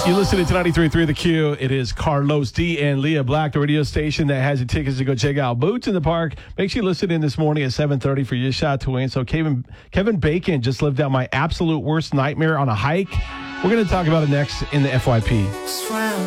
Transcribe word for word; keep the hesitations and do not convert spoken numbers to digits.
You listening to ninety-three point three The Q. It is Carlos D and Leah Black, the radio station that has you tickets to go check out Boots in the Park. Make sure you listen in this morning at seven thirty for your shot to win. So Kevin, Kevin Bacon just lived out my absolute worst nightmare on a hike. We're going to talk about it next in the F Y P.